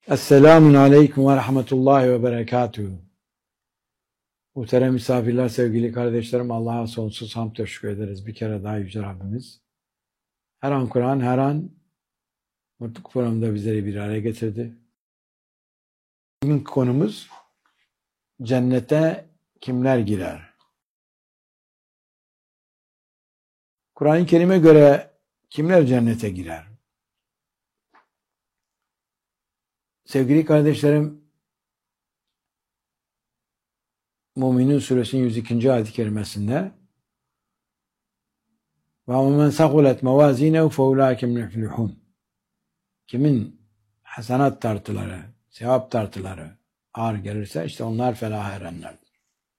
Esselamun Aleyküm ve Rahmetullahi ve Berekatuhu. Muhterem misafirler, sevgili kardeşlerim, Allah'a sonsuz hamd teşekkür ederiz. Bir kere daha Yüce Rabbimiz. Her an Kur'an, her an Mutluluk Programı'nda bizleri bir araya getirdi. Bugün konumuz cennete kimler girer? Kur'an-ı Kerim'e göre kimler cennete girer? Sevgili kardeşlerim, Müminun Suresinin 102. ayet-i kerimesinde وَمَنْ سَقُلَتْ مَوَازِينَهُ فَاُولَٰئِكَ مُفْلِحُونَ Kimin hasenat tartıları, sevap tartıları ağır gelirse işte onlar felaha erenlerdir.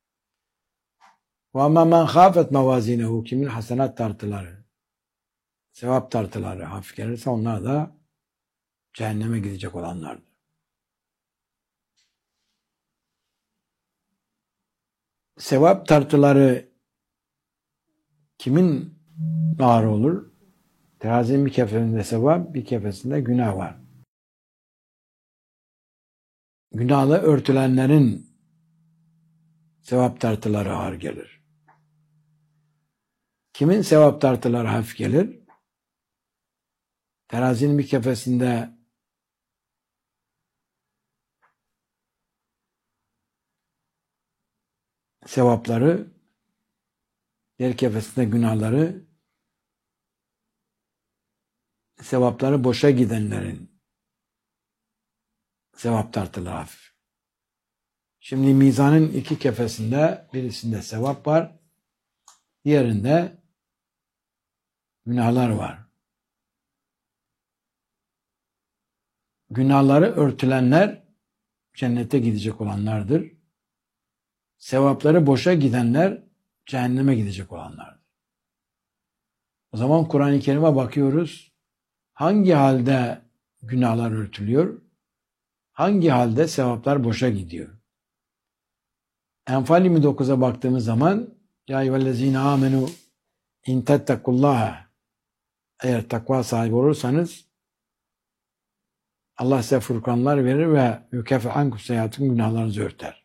وَمَا مَنْ خَافَتْ مَوَازِينَهُ Kimin hasenat tartıları, sevap tartıları hafif gelirse onlar da cehenneme gidecek olanlardır. Sevap tartıları kimin ağır olur? Terazinin bir kefesinde sevap, bir kefesinde günah var. Günahla örtülenlerin sevap tartıları ağır gelir. Kimin sevap tartıları hafif gelir? Terazinin bir kefesinde sevapları, diğer kefesinde günahları, sevapları boşa gidenlerin sevap tartıları hafif. Şimdi mizanın iki kefesinde birisinde sevap var, diğerinde günahlar var. Günahları örtülenler cennete gidecek olanlardır. Sevapları boşa gidenler cehenneme gidecek olanlardır. O zaman Kur'an-ı Kerim'e bakıyoruz. Hangi halde günahlar örtülüyor? Hangi halde sevaplar boşa gidiyor? Enfal 29'a baktığımız zaman Ya eyyühellezine amenu in tettekullaha eğer takva sahibi olursanız Allah size furkanlar verir ve yukeffi ankum seyyiatükum günahlarınızı örter.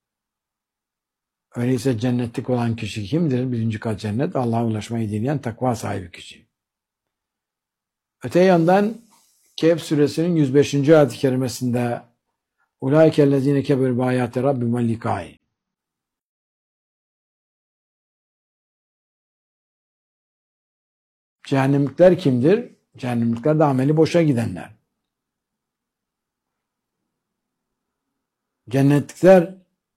Öyleyse cennetlik olan kişi kimdir? Birinci kat cennet, Allah'a ulaşmayı dileyen takva sahibi kişi. Öte yandan Kehf suresinin 105. ayet-i kerimesinde Ulaikellezine keberu bâyâti rabbim ve likâi Cehennemlikler kimdir? Cehennemlikler de ameli boşa gidenler. Cennetlikler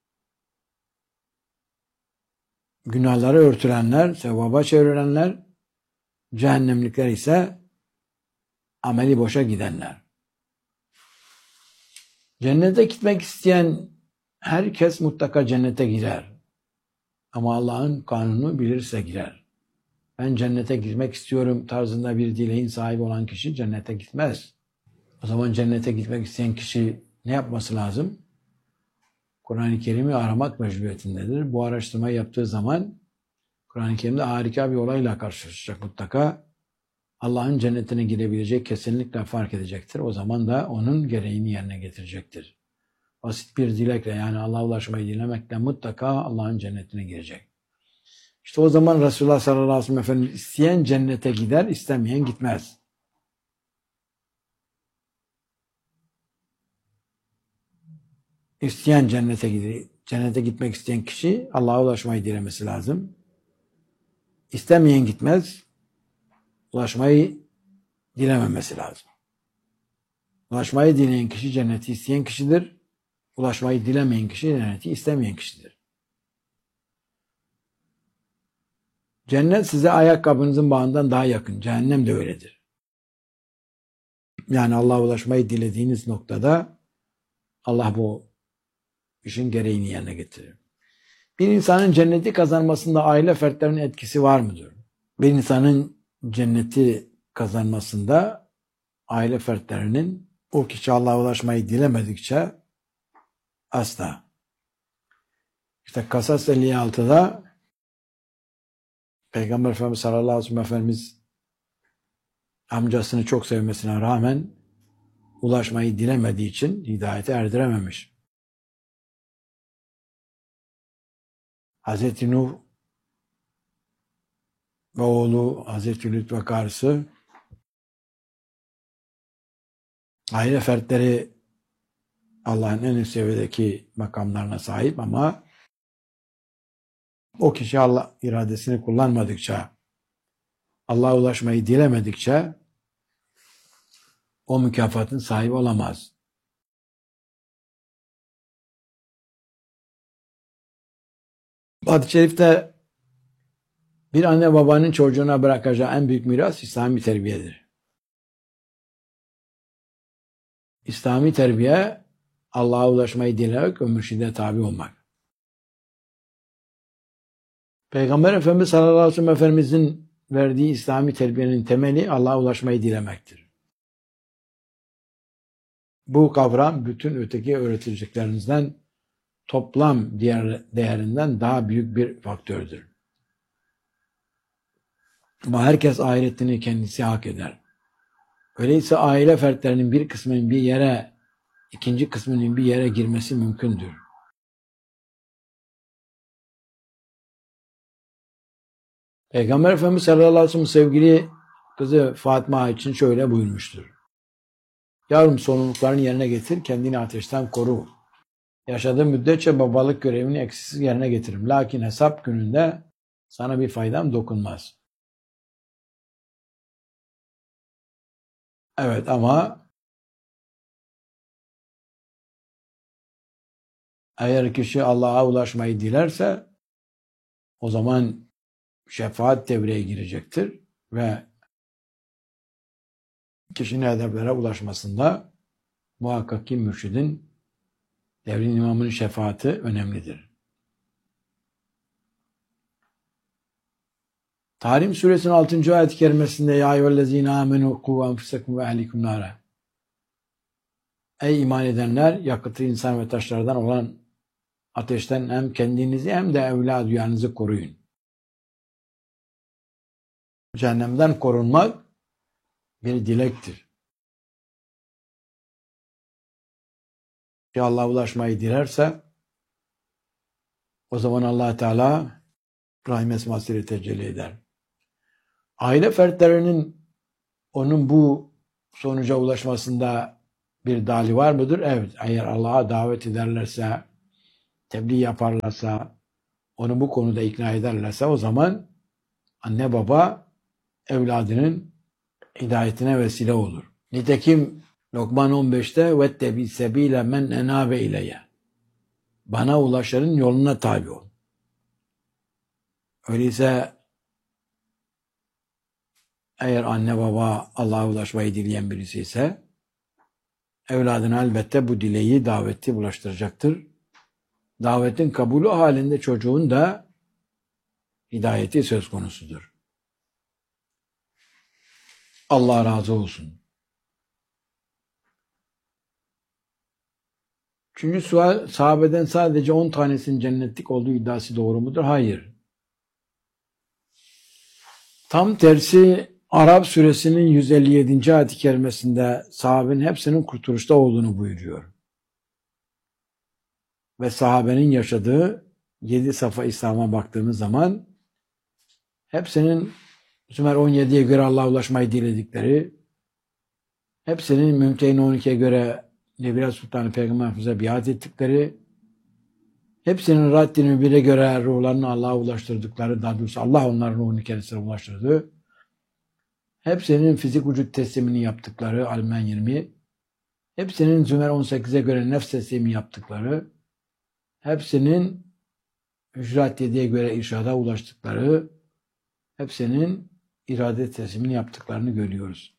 günahları örtülenler, sevaba çevirenler, cehennemlikler ise ameli boşa gidenler. Cennete gitmek isteyen herkes mutlaka cennete girer. Ama Allah'ın kanunu bilirse girer. Ben cennete girmek istiyorum tarzında bir dileğin sahibi olan kişi cennete gitmez. O zaman cennete gitmek isteyen kişi ne yapması lazım? Kur'an-ı Kerim'i aramak mecburiyetindedir. Bu araştırmayı yaptığı zaman Kur'an-ı Kerim'de harika bir olayla karşılaşacak mutlaka. Allah'ın cennetine girebilecek kesinlikle fark edecektir. O zaman da onun gereğini yerine getirecektir. Basit bir dilekle yani Allah'a ulaşmayı dilemekle mutlaka Allah'ın cennetine girecek. İşte o zaman Resulullah sallallahu aleyhi ve sellem Efendimiz isteyen cennete gider, istemeyen gitmez. İsteyen cennete gider. Cennete gitmek isteyen kişi Allah'a ulaşmayı dilemesi lazım. İstemeyen gitmez. Ulaşmayı dilememesi lazım. Ulaşmayı dileyen kişi cenneti isteyen kişidir. Ulaşmayı dilemeyen kişi cenneti istemeyen kişidir. Cennet size ayakkabınızın bağından daha yakın. Cehennem de öyledir. Yani Allah'a ulaşmayı dilediğiniz noktada Allah bu işin gereğini yerine getirir. Bir insanın cenneti kazanmasında aile fertlerinin etkisi var mıdır? Bir insanın cenneti kazanmasında aile fertlerinin o kişi Allah'a ulaşmayı dilemedikçe asla. İşte Kasas 56'da Peygamber Efendimiz sallallahu aleyhi ve sellem Efendimiz amcasını çok sevmesine rağmen ulaşmayı dilemediği için hidayete erdirememiş. Hazreti Nuh ve oğlu Hazreti Lüt ve karısı aile fertleri Allah'ın en üst seviyedeki makamlarına sahip ama o kişi Allah iradesini kullanmadıkça, Allah'a ulaşmayı dilemedikçe o mükafatın sahibi olamaz. Hadis-i şerifte bir anne babanın çocuğuna bırakacağı en büyük miras İslami terbiyedir. İslami terbiye Allah'a ulaşmayı dilemek ve mürşide tabi olmak. Peygamber Efendimiz sallallahu aleyhi ve sellem Efendimizin verdiği İslami terbiyenin temeli Allah'a ulaşmayı dilemektir. Bu kavram bütün öteki öğreteceklerinizden toplam değerinden daha büyük bir faktördür. Ama herkes ahiretini kendisi hak eder. Öyleyse aile fertlerinin bir kısmının bir yere, ikinci kısmının bir yere girmesi mümkündür. Peygamber Efendimiz sallallahu aleyhi ve sellem sevgili kızı Fatıma için şöyle buyurmuştur. Yavrum sorumluluklarını yerine getir, kendini ateşten koru. Yaşadığın müddetçe babalık görevini eksiksiz yerine getiririm. Lakin hesap gününde sana bir faydam dokunmaz. Evet ama eğer kişi Allah'a ulaşmayı dilerse o zaman şefaat devreye girecektir ve kişinin hedeflere ulaşmasında muhakkak ki mürşidin, devrin imamının şefaati önemlidir. Tahrim suresinin 6. ayet-i kerimesinde ya eyyühellezine amenu ku enfusekum ve ehlikum nara. Ey iman edenler, yakıtı insan ve taşlardan olan ateşten hem kendinizi hem de evlad duyarınızı koruyun. Cehennemden korunmak bir dilektir. Ki Allah'a ulaşmayı dilerse o zaman Allah Teala rahim esmasıyla tecelli eder. Aile fertlerinin onun bu sonuca ulaşmasında bir dali var mıdır? Evet. Eğer Allah'a davet ederlerse, tebliğ yaparlarsa, onu bu konuda ikna ederlerse o zaman anne baba evladının hidayetine vesile olur. Nitekim Lokman 15'te vettebi sebile men enabe ileye. Bana ulaşanın yoluna tabi ol. Öyleyse eğer anne baba Allah'a ulaşmayı dileyen birisi ise evladına elbette bu dileği, daveti ulaştıracaktır. Davetin kabulü halinde çocuğun da hidayeti söz konusudur. Allah razı olsun. Üçüncü sual, sahabeden sadece 10 tanesinin cennetlik olduğu iddiası doğru mudur? Hayır. Tam tersi Arap suresinin 157. ayet-i kerimesinde sahabenin hepsinin kurtuluşta olduğunu buyuruyor. Ve sahabenin yaşadığı 7 safa İslam'a baktığımız zaman hepsinin Zümer 17'ye göre Allah'a ulaşmayı diledikleri, hepsinin Mümtehin 12'ye göre Nebira Sultanı Peygamber Efendimiz'e biat ettikleri, hepsinin Raddin 1'e göre ruhlarını Allah'a ulaştırdıkları, daha doğrusu Allah onların ruhunu kendisine ulaştırdı. Hepsinin fizik vücut teslimini yaptıkları Almen 20, hepsinin Zümer 18'e göre nefs teslimi yaptıkları, hepsinin Hücurat 7'ye göre irşada ulaştıkları, hepsinin irade teslimini yaptıklarını görüyoruz.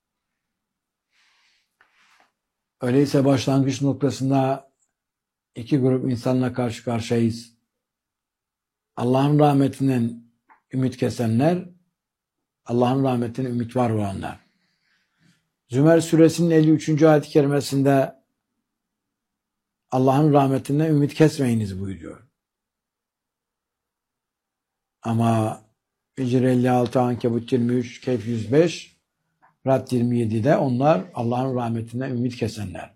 Öyleyse başlangıç noktasında iki grup insanla karşı karşıyayız. Allah'ın rahmetinden ümit kesenler, Allah'ın rahmetine ümit var olanlar. Zümer suresinin 53. ayet-i kerimesinde Allah'ın rahmetinden ümit kesmeyiniz buyuruyor. Ama Hicr 56, Ankebut 23, Kehf 105 Rad 27'de onlar Allah'ın rahmetinden ümit kesenler.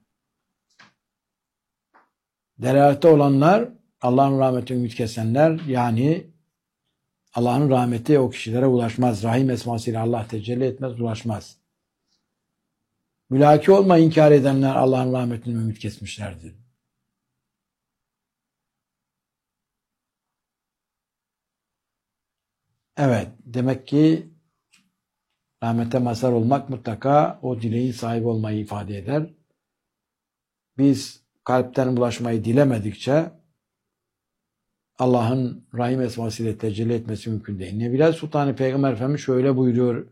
Delalette olanlar Allah'ın rahmetinden ümit kesenler, yani Allah'ın rahmeti o kişilere ulaşmaz. Rahim esmasıyla Allah tecelli etmez, ulaşmaz. Mülaki olma inkar edenler Allah'ın rahmetinden ümit kesmişlerdir. Evet, demek ki rahmete mazhar olmak mutlaka o dileğin sahibi olmayı ifade eder. Biz kalpten ulaşmayı dilemedikçe Allah'ın rahim esmasıyla tecelli etmesi mümkün değil. Nebiler Sultanı Peygamber Efendimiz şöyle buyuruyor: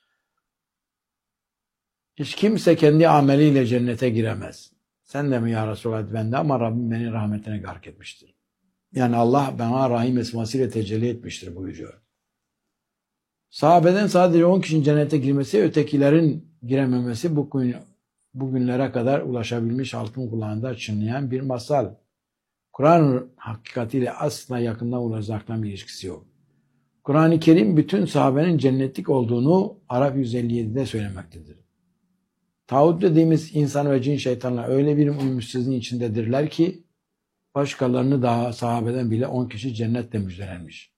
hiç kimse kendi ameliyle cennete giremez. Sen de mi ya Resulallah? Ben de, ama Rabbim beni rahmetine gark etmiştir. Yani Allah bana rahim esmasıyla tecelli etmiştir buyuruyor. Sahabeden sadece 10 kişinin cennete girmesi, ötekilerin girememesi bugünlere kadar ulaşabilmiş, halkın kulağında çınlayan bir masal. Kur'an hakikatiyle asla yakından uzaktan bir ilişkisi yok. Kur'an-ı Kerim bütün sahabenin cennetlik olduğunu Araf 157'de söylemektedir. Tağut dediğimiz insan ve cin şeytanlar öyle bir uymuşsuzluğun içindedirler ki başkalarını daha sahabeden bile 10 kişi cennetle müjdelenmiş.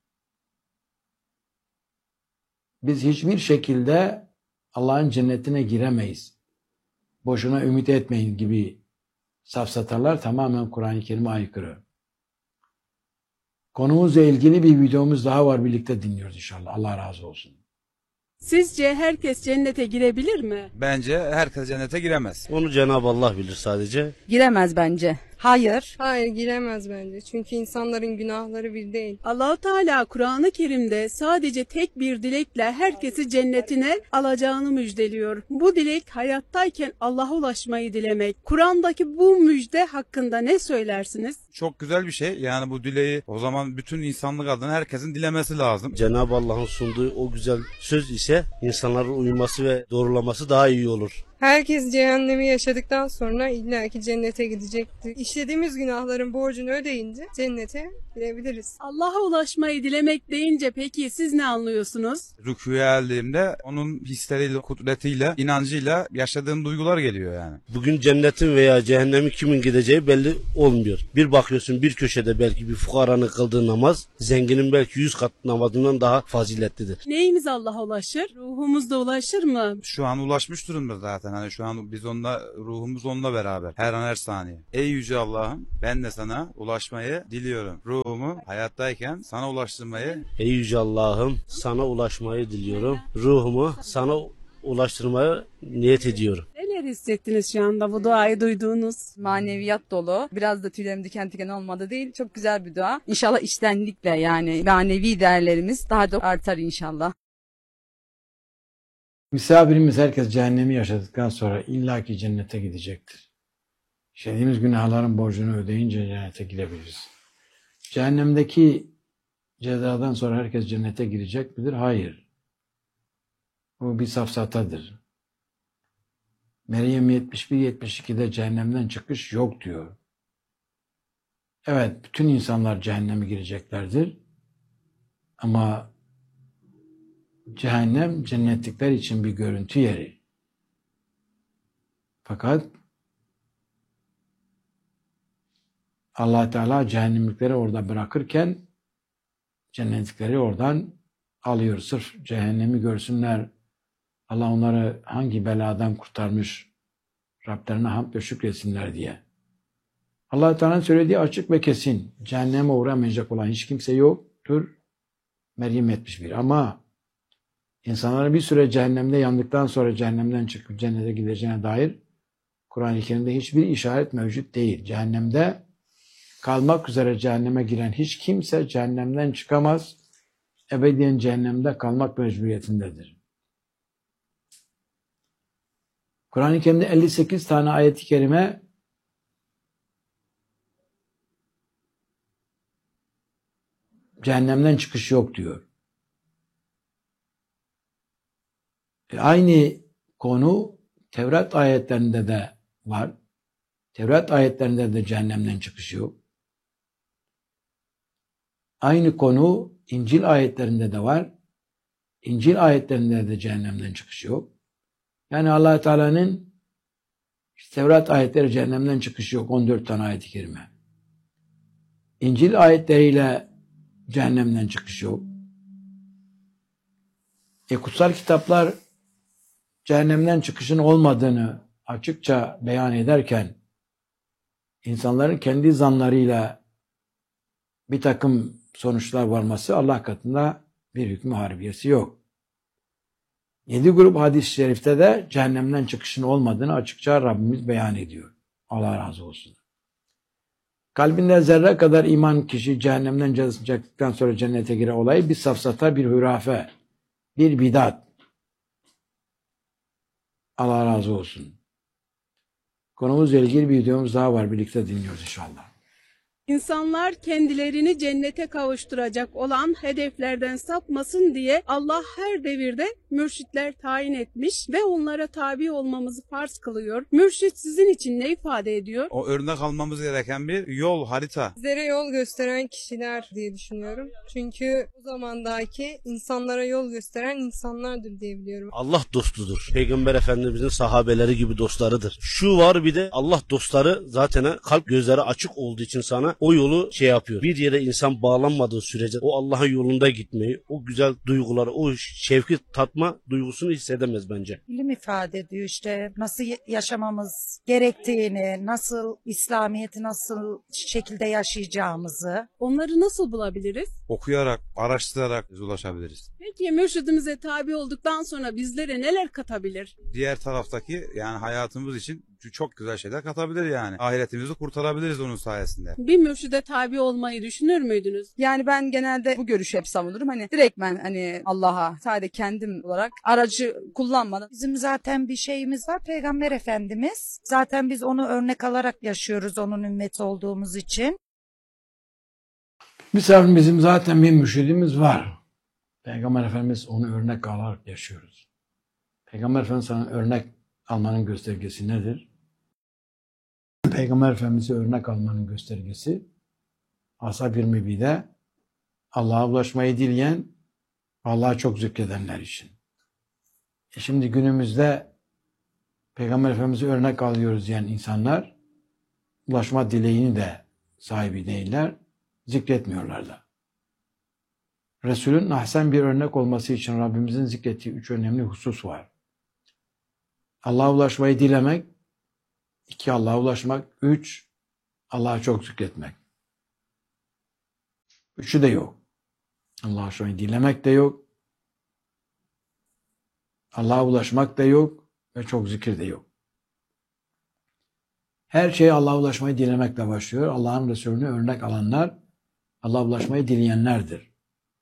Biz hiçbir şekilde Allah'ın cennetine giremeyiz. Boşuna ümit etmeyin gibi safsatalar tamamen Kur'an-ı Kerim'e aykırı. Konumuzla ilgili bir videomuz daha var, birlikte dinliyoruz inşallah. Allah razı olsun. Sizce herkes cennete girebilir mi? Bence herkes cennete giremez. Onu Cenab-ı Allah bilir sadece. Giremez bence. Hayır. Hayır, giremez bence. Çünkü insanların günahları bir değil. Allah-u Teala Kur'an-ı Kerim'de sadece tek bir dilekle herkesi cennetine alacağını müjdeliyor. Bu dilek hayattayken Allah'a ulaşmayı dilemek. Kur'an'daki bu müjde hakkında ne söylersiniz? Çok güzel bir şey. Yani bu dileği o zaman bütün insanlık adına herkesin dilemesi lazım. Cenab-ı Allah'ın sunduğu o güzel söz ise insanların uyması ve doğrulaması daha iyi olur. Herkes cehennemi yaşadıktan sonra illaki cennete gidecektir. İşlediğimiz günahların borcunu ödeyince cennete girebiliriz. Allah'a ulaşmayı dilemek deyince peki siz ne anlıyorsunuz? Rükûya geldiğimde onun hisleriyle, kudretiyle, inancıyla yaşadığım duygular geliyor yani. Bugün cennetin veya cehennemin kimin gideceği belli olmuyor. Bir bakıyorsun bir köşede belki bir fukaranın kıldığı namaz, zenginin belki 100 kat namazından daha faziletlidir. Neyimiz Allah'a ulaşır? Ruhumuz da ulaşır mı? Şu an ulaşmış durumda zaten. Hani şu an biz onunla, ruhumuz onunla beraber. Her an her saniye. Ey yüce Allah'ım, ben de sana ulaşmayı diliyorum. Ruhumu hayattayken sana ulaştırmayı. Ey yüce Allah'ım, sana ulaşmayı diliyorum. Ruhumu sana ulaştırmaya niyet ediyorum. Neler hissettiniz şu anda bu duayı duyduğunuz? Maneviyat dolu. Biraz da tüylerim diken diken olmadı değil. Çok güzel bir dua. İnşallah içtenlikle, yani manevi değerlerimiz daha da artar inşallah. Misafirimiz herkes cehennemi yaşadıktan sonra illaki cennete gidecektir. İşlediğimiz günahların borcunu ödeyince cennete girebiliriz. Cehennemdeki cezadan sonra herkes cennete girecek midir? Hayır. Bu bir safsatadır. Meryem 71-72'de cehennemden çıkış yok diyor. Evet, bütün insanlar cehenneme gireceklerdir. Ama cehennem cennetlikler için bir görüntü yeri. Fakat Allah Teala cehennemlikleri orada bırakırken cennetlikleri oradan alıyor. Sırf cehennemi görsünler. Allah onları hangi beladan kurtarmış, Rablerine hamd ve şükretsinler diye. Allah Teala'nın söylediği açık ve kesin. Cehenneme uğramayacak olan hiç kimse yoktur. Meryem 71. Ama insanların bir süre cehennemde yandıktan sonra cehennemden çıkıp cennete gideceğine dair Kur'an-ı Kerim'de hiçbir işaret mevcut değil. Cehennemde kalmak üzere cehenneme giren hiç kimse cehennemden çıkamaz. Ebediyen cehennemde kalmak mecburiyetindedir. Kur'an-ı Kerim'de 58 tane ayet-i kerime cehennemden çıkış yok diyor. Aynı konu Tevrat ayetlerinde de var. Tevrat ayetlerinde de cehennemden çıkış yok. Aynı konu İncil ayetlerinde de var. İncil ayetlerinde de cehennemden çıkış yok. Yani Allah Teala'nın Tevrat ayetleri cehennemden çıkışı yok. 14 tane ayet-i kerime. İncil ayetleriyle cehennemden çıkışı yok. Kutsal kitaplar cehennemden çıkışın olmadığını açıkça beyan ederken insanların kendi zanlarıyla bir takım sonuçlar varması Allah katında bir hükmü harbiyesi yok. 7 grup hadis-i şerifte de cehennemden çıkışın olmadığını açıkça Rabbimiz beyan ediyor. Allah razı olsun. Kalbinde zerre kadar iman kişi cehennemden çıktıktan sonra cennete girer olayı bir safsata, bir hurafe, bir bidat. Allah razı olsun. Konumuzla ilgili bir videomuz daha var. Birlikte dinliyoruz inşallah. İnsanlar kendilerini cennete kavuşturacak olan hedeflerden sapmasın diye Allah her devirde mürşitler tayin etmiş ve onlara tabi olmamızı farz kılıyor. Mürşit sizin için ne ifade ediyor? O örnek almamız gereken bir yol, harita. Bizlere yol gösteren kişiler diye düşünüyorum. Çünkü o zamandaki insanlara yol gösteren insanlardır diye biliyorum. Allah dostudur. Peygamber Efendimizin sahabeleri gibi dostlarıdır. Şu var bir de Allah dostları zaten kalp gözleri açık olduğu için sana o yolu yapıyor. Bir yere insan bağlanmadığı sürece o Allah'ın yolunda gitmeyi, o güzel duyguları, o şevki tatma duygusunu hissedemez bence. İlim ifade ediyor işte nasıl yaşamamız gerektiğini, nasıl İslamiyet'i nasıl şekilde yaşayacağımızı. Onları nasıl bulabiliriz? Okuyarak, araştırarak biz ulaşabiliriz. Peki mürşidimize tabi olduktan sonra bizlere neler katabilir? Diğer taraftaki yani hayatımız için çok güzel şeyler katabilir yani. Ahiretimizi kurtarabiliriz onun sayesinde. Bir mürşide tabi olmayı düşünür müydünüz? Yani ben genelde bu görüşü hep savunurum. Direkt ben Allah'a sadece kendim olarak aracı kullanmadan. Bizim zaten bir şeyimiz var, Peygamber Efendimiz. Zaten biz onu örnek alarak yaşıyoruz, onun ümmeti olduğumuz için. Bizim zaten bir mürşidimiz var. Peygamber Efendimiz onu örnek alarak yaşıyoruz. Peygamber Efendimiz sana örnek almanın göstergesi nedir? Peygamber Efendimiz'e örnek almanın göstergesi Ashab-ı Nebi'de Allah'a ulaşmayı dileyen, Allah'a çok zikredenler için. Şimdi günümüzde Peygamber Efendimiz'e örnek alıyoruz diyen insanlar ulaşma dileğini de sahibi değiller, zikretmiyorlar da. Resulün ahsen bir örnek olması için Rabbimizin zikrettiği 3 önemli husus var. Allah'a ulaşmayı dilemek, 2 Allah'a ulaşmak, 3 Allah'a çok zikretmek. 3'ü de yok. Allah'a ulaşmayı dilemek de yok. Allah'a ulaşmak da yok ve çok zikir de yok. Her şey Allah'a ulaşmayı dilemekle başlıyor. Allah'ın Resulüne örnek alanlar Allah'a ulaşmayı dileyenlerdir.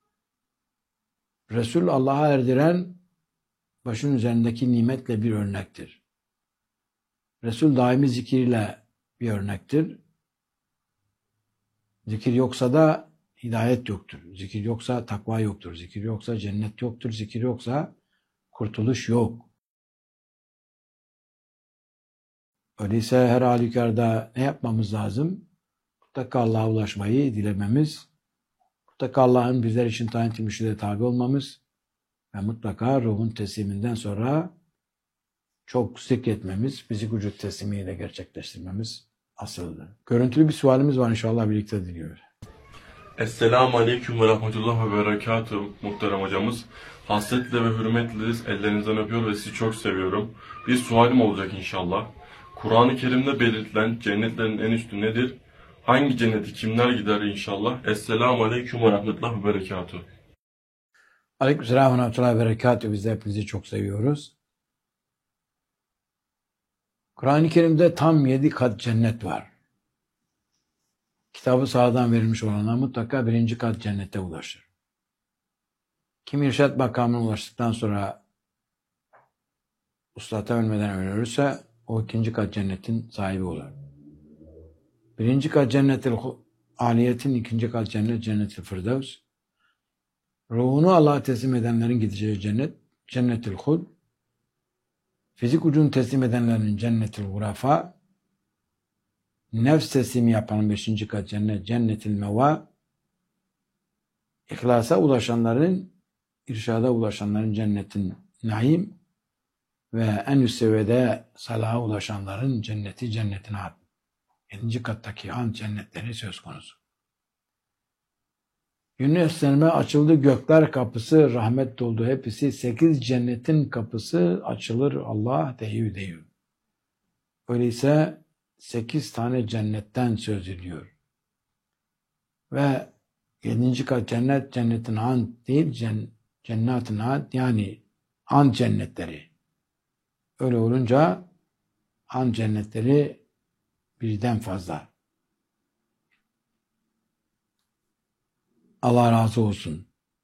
Resul Allah'a erdiren başın üzerindeki nimetle bir örnektir. Resul daimi zikirle bir örnektir. Zikir yoksa da hidayet yoktur. Zikir yoksa takva yoktur. Zikir yoksa cennet yoktur. Zikir yoksa kurtuluş yok. Öyleyse her halükarda ne yapmamız lazım? Mutlaka Allah'a ulaşmayı dilememiz, mutlaka Allah'ın bizler için tayin ettiği mürşide tabi olmamız ve mutlaka ruhun tesliminden sonra çok zikretmemiz, fizik vücut teslimiyle gerçekleştirmemiz asıldır. Görüntülü bir sualimiz var, inşallah birlikte dinliyoruz. Esselamu Aleyküm ve Rahmetullah ve Berekatuhu muhterem hocamız. Hasretle ve hürmetle ellerinizden öpüyor ve sizi çok seviyorum. Bir sualim olacak inşallah. Kur'an-ı Kerim'de belirtilen cennetlerin en üstü nedir? Hangi cenneti kimler gider inşallah? Esselamu Aleyküm ve Rahmetullah ve Berekatuhu. Aleykümselam ve Rahmetullah ve Berekatuhu. Biz de hepinizi çok seviyoruz. Kur'an-ı Kerim'de tam 7 kat cennet var. Kitabı sağdan verilmiş olanlar mutlaka 1. kat cennete ulaşır. Kim irşad makamına ulaştıktan sonra uslata ölmeden ölürse o 2. kat cennetin sahibi olur. 1. kat cennetil aliyetin, 2. kat cennetil firdevs. Ruhunu Allah'a teslim edenlerin gideceği cennet, cennetil hud. Fizik ucunu teslim edenlerin cennetil gurafa. Nefs teslimi yapanın 5. kat cennet, cennetil meva. İhlasa ulaşanların, irşada ulaşanların cennetin naim. ve en üst seviyede salaha ulaşanların cenneti cennetine at. 7. kattaki an cennetleri söz konusu. Yunus Emre açıldı gökler kapısı, rahmet doldu hepsi. 8 cennetin kapısı açılır Allah deyü deyü. Öyleyse 8 tane cennetten söz ediyor. Ve 7. kat cennet, cennetin an değil, cennetin an, yani an cennetleri. Öyle olunca an cennetleri birden fazla. Allah razı olsun.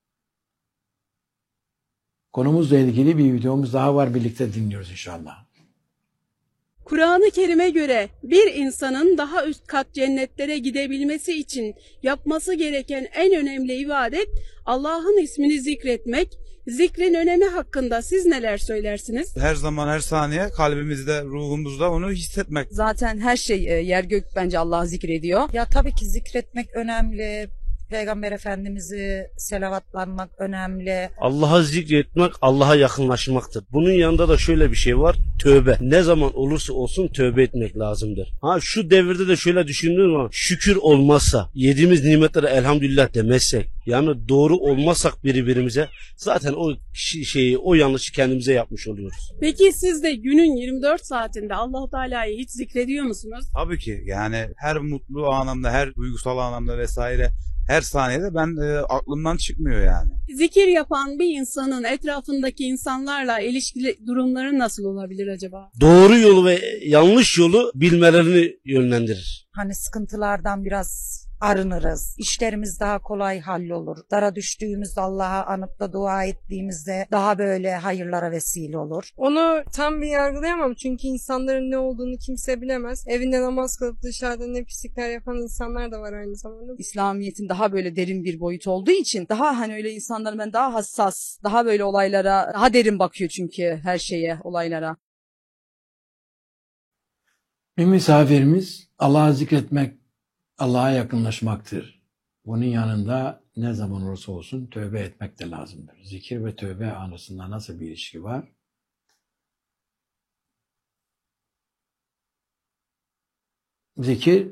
Konumuzla ilgili bir videomuz daha var. Birlikte dinliyoruz inşallah. Kur'an-ı Kerim'e göre bir insanın daha üst kat cennetlere gidebilmesi için yapması gereken en önemli ibadet Allah'ın ismini zikretmek. Zikrin önemi hakkında siz neler söylersiniz? Her zaman her saniye kalbimizde, ruhumuzda onu hissetmek. Zaten her şey yer gök bence Allah'ı zikrediyor. Ya tabii ki zikretmek önemli. Peygamber Efendimiz'i selavatlanmak önemli. Allah'a zikretmek, Allah'a yakınlaşmaktır. Bunun yanında da şöyle bir şey var. Tövbe. Ne zaman olursa olsun tövbe etmek lazımdır. Şu devirde de şöyle düşündüğüm zaman şükür olmazsa, yediğimiz nimetlere elhamdülillah demezsek, yani doğru olmazsak birbirimize zaten o yanlışı kendimize yapmış oluyoruz. Peki siz de günün 24 saatinde Allah Teala'yı hiç zikrediyor musunuz? Tabii ki yani her mutlu anlamda, her duygusal anlamda vesaire her saniyede ben aklımdan çıkmıyor yani. Zikir yapan bir insanın etrafındaki insanlarla ilişkili durumları nasıl olabilir acaba? Doğru yolu ve yanlış yolu bilmelerini yönlendirir. Hani sıkıntılardan biraz arınırız. İşlerimiz daha kolay hallolur. Dara düştüğümüzde Allah'a anıp da dua ettiğimizde daha böyle hayırlara vesile olur. Onu tam bir yargılayamam çünkü insanların ne olduğunu kimse bilemez. Evinde namaz kılıp dışarıda ne pislikler yapan insanlar da var aynı zamanda. İslamiyet'in daha böyle derin bir boyut olduğu için daha hani öyle insanların ben daha hassas, daha böyle olaylara daha derin bakıyor çünkü her şeye, olaylara. Bir misafirimiz Allah'ı zikretmek, Allah'a yakınlaşmaktır. Bunun yanında ne zaman olursa olsun tövbe etmek de lazımdır. Zikir ve tövbe arasında nasıl bir ilişki var? Zikir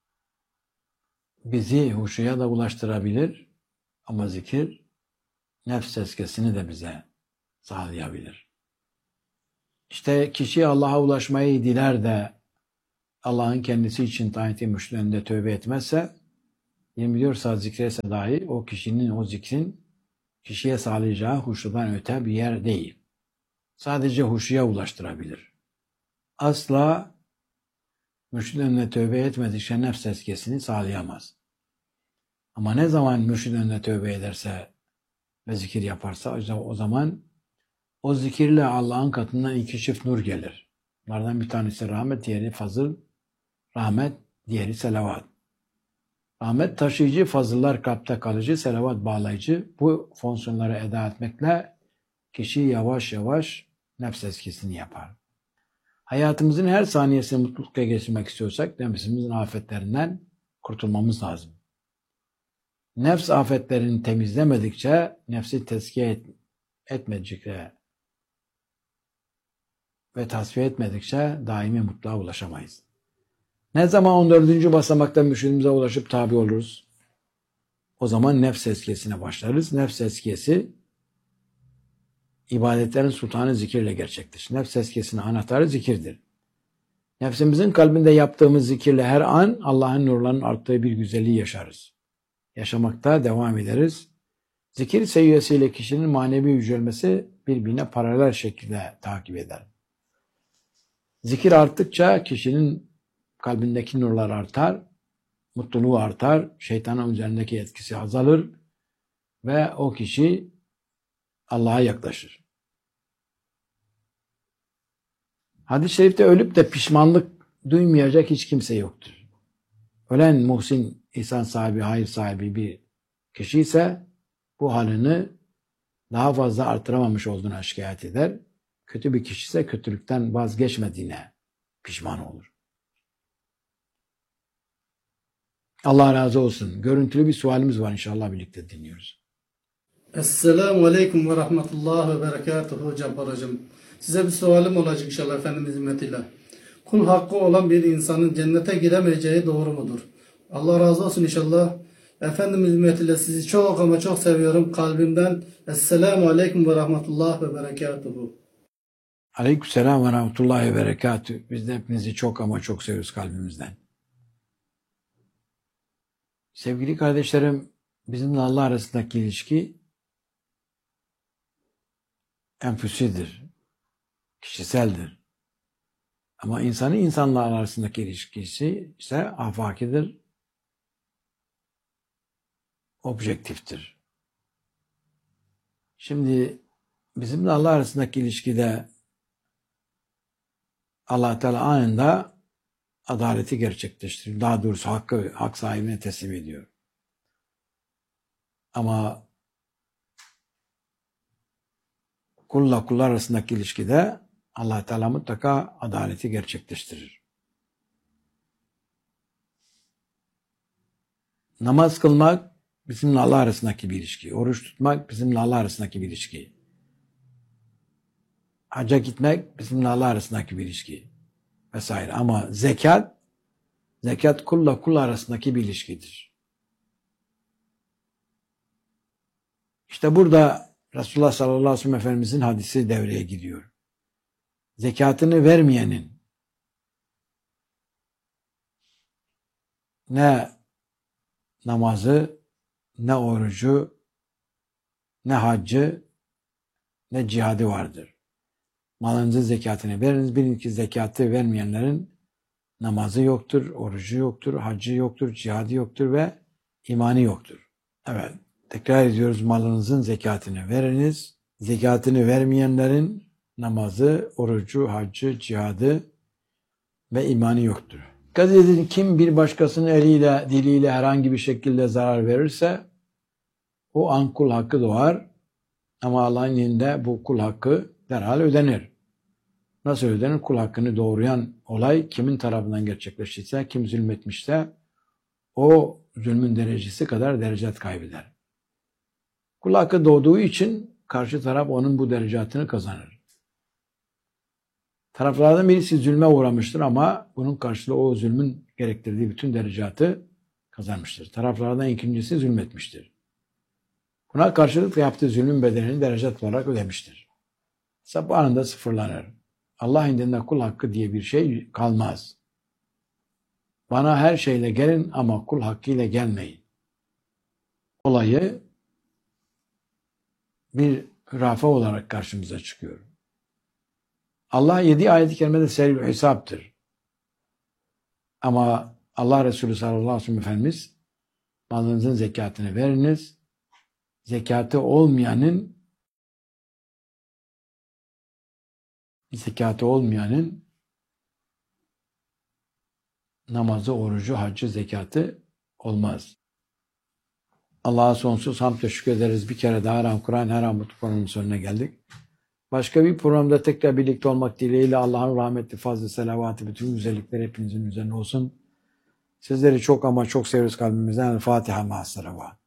bizi huşuya da ulaştırabilir ama zikir nefs tezkiyesini de bize sağlayabilir. İşte kişi Allah'a ulaşmayı diler de Allah'ın kendisi için tayin ettiği önünde tövbe etmezse 24 saat zikretse dahi o kişinin o zikrin kişiye sağlayacağı huşudan öte bir yer değil. Sadece huşuya ulaştırabilir. Asla mürşid önüne tövbe etmedikçe nefs tezkiyesini sağlayamaz. Ama ne zaman mürşid önüne tövbe ederse ve zikir yaparsa o zaman o zikirle Allah'ın katından 2 çift nur gelir. Bunlardan bir tanesi rahmet, diğeri fazıl. Rahmet, diğeri selavat. Rahmet taşıyıcı, fazıllar kalpte kalıcı, selavat bağlayıcı. Bu fonksiyonları eda etmekle kişi yavaş yavaş nefs tezkiyesini yapar. Hayatımızın her saniyesini mutlulukla geçirmek istiyorsak nefsimizin afetlerinden kurtulmamız lazım. Nefs afetlerini temizlemedikçe, nefsi tezkiye etmedikçe ve tasfiye etmedikçe daimi mutluluğa ulaşamayız. Ne zaman 14. basamakta mürşidimize ulaşıp tabi oluruz? O zaman nefs tezkiyesine başlarız. Nefs tezkiyesi ibadetlerin sultanı zikirle gerçekleşir. Nefs tezkiyesinin anahtarı zikirdir. Nefsimizin kalbinde yaptığımız zikirle her an Allah'ın nurlarının arttığı bir güzelliği yaşarız. Yaşamakta devam ederiz. Zikir seviyesiyle kişinin manevi yücelmesi birbirine paralel şekilde takip eder. Zikir arttıkça kişinin kalbindeki nurlar artar, mutluluğu artar, şeytanın üzerindeki etkisi azalır ve o kişi Allah'a yaklaşır. Hadis-i şerifte ölüp de pişmanlık duymayacak hiç kimse yoktur. Ölen muhsin, ihsan sahibi, hayır sahibi bir kişi ise bu halini daha fazla artıramamış olduğuna şikayet eder. Kötü bir kişi ise kötülükten vazgeçmediğine pişman olur. Allah razı olsun. Görüntülü bir sualimiz var, inşallah birlikte dinliyoruz. Esselamu Aleyküm ve Rahmetullah ve Berekatuhu Cabbar hocam. Size bir sualim olacak inşallah Efendimiz hizmetiyle. Kul hakkı olan bir insanın cennete giremeyeceği doğru mudur? Allah razı olsun inşallah. Efendimiz hizmetiyle sizi çok ama çok seviyorum kalbimden. Esselamu Aleyküm ve Rahmetullah ve Berekatuhu. Aleykümselam ve rahmetullahi ve berekatühü. Biz de hepinizi çok ama çok seviyoruz kalbimizden. Sevgili kardeşlerim, bizimle Allah arasındaki ilişki enfüsidir, kişiseldir. Ama insanı insanla arasındaki ilişkisi ise afakidir, objektiftir. Şimdi bizimle Allah arasındaki ilişkide Allah Teala anında adaleti gerçekleştiriyor. Daha doğrusu hakkı hak sahibine teslim ediyor. Ama kulla kullar arasındaki ilişkide Allah Teala mutlaka adaleti gerçekleştirir. Namaz kılmak bizimle Allah arasındaki bir ilişki. Oruç tutmak bizimle Allah arasındaki bir ilişki. Hacca gitmek bizimle Allah arasındaki bir ilişki. Vesaire. Ama zekat kulla kul arasındaki bir ilişkidir. İşte burada Resulullah sallallahu aleyhi ve sellem Efendimizin hadisi devreye giriyor. Zekatını vermeyenin ne namazı, ne orucu, ne haccı, ne cihadı vardır. Malınızın zekatını veriniz. Bilin ki zekatı vermeyenlerin namazı yoktur, orucu yoktur, haccı yoktur, cihadı yoktur ve imanı yoktur. Evet, tekrar ediyoruz, malınızın zekatını veriniz. Zekatını vermeyenlerin namazı, orucu, haccı, cihadı ve imanı yoktur. Dikkat edin, kim bir başkasının eliyle, diliyle herhangi bir şekilde zarar verirse o an kul hakkı doğar. Ama Allah'ın indinde bu kul hakkı derhal ödenir. Nasıl ödenir? Kul hakkını doğrayan olay kimin tarafından gerçekleştiyse, kim zulmetmişse o zulmün derecesi kadar derecet kaybeder. Kul hakkı doğduğu için karşı taraf onun bu derecatını kazanır. Taraflardan birisi zulme uğramıştır ama bunun karşılığı o zulmün gerektirdiği bütün derecatı kazanmıştır. Taraflardan ikincisi zulmetmiştir. Buna karşılık yaptığı zulmün bedelini derecat olarak ödemiştir. Bu anında sıfırlanır. Allah indinde kul hakkı diye bir şey kalmaz. Bana her şeyle gelin ama kul hakkıyla gelmeyin. Olayı bir hürafe olarak karşımıza çıkıyor. Allah 7 ayet-i kerimede seril hesaptır. Ama Allah Resulü sallallahu aleyhi ve sellem Efendimiz malınızın zekatını veriniz. Zekatı olmayanın namazı, orucu, haccı, zekatı olmaz. Allah'a sonsuz hamd ve şükrederiz. Bir kere daha Haram Kur'an, her an mutlu programının sonuna geldik. Başka bir programda tekrar birlikte olmak dileğiyle Allah'ın rahmetli, fazlı, selavatı, bütün güzellikler hepinizin üzerine olsun. Sizleri çok ama çok seviyoruz kalbimizden. El Fatiha ma'as-salavat.